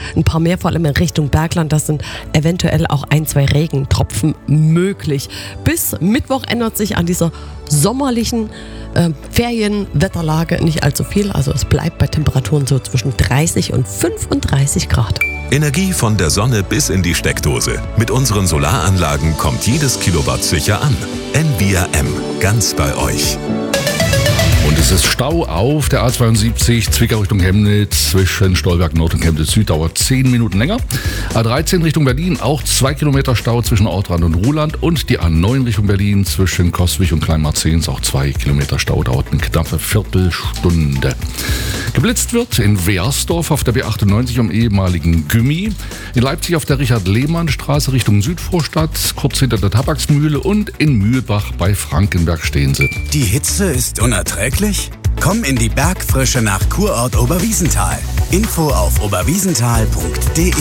ein paar mehr, vor allem in Richtung Bergland. Das sind eventuell auch 1-2 Regentropfen möglich. Bis Mittwoch ändert sich an dieser sommerlichen Ferienwetterlage nicht allzu viel. Also es bleibt bei Temperaturen so zwischen 30 und 35 Grad. Energie von der Sonne bis in die Steckdose. Mit unseren Solaranlagen kommt jedes Kilowatt sicher an. Envia M, ganz bei euch. Und es ist Stau auf der A72 Zwickau Richtung Chemnitz zwischen Stolberg Nord und Chemnitz Süd, dauert 10 Minuten länger. A13 Richtung Berlin, auch 2 Kilometer Stau zwischen Ortrand und Ruhland. Und die A9 Richtung Berlin zwischen Coswig und Kleinmarzens, auch 2 Kilometer Stau, dauert eine knappe Viertelstunde. Geblitzt wird in Wersdorf auf der B98 am ehemaligen Gymmi, in Leipzig auf der Richard-Lehmann-Straße Richtung Südvorstadt, kurz hinter der Tabaksmühle, und in Mühlbach bei Frankenberg stehen sie. Die Hitze ist unerträglich? Komm in die Bergfrische nach Kurort Oberwiesenthal. Info auf oberwiesenthal.de.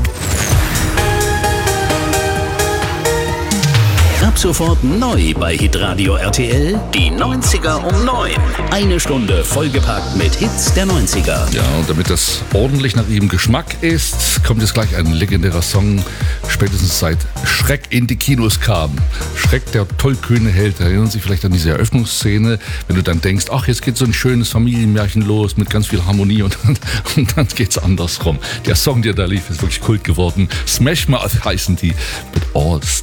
Ab sofort neu bei Hitradio RTL, die 90er um 9. Eine Stunde vollgepackt mit Hits der 90er. Ja, und damit das ordentlich nach ihrem Geschmack ist, kommt jetzt gleich ein legendärer Song, spätestens seit Schreck in die Kinos kam. Schreck, der tollkühne Held, erinnern sich vielleicht an diese Eröffnungsszene, wenn du dann denkst, ach, jetzt geht so ein schönes Familienmärchen los mit ganz viel Harmonie und dann geht's andersrum. Der Song, der da lief, ist wirklich Kult geworden. Smash Mouth heißen die mit All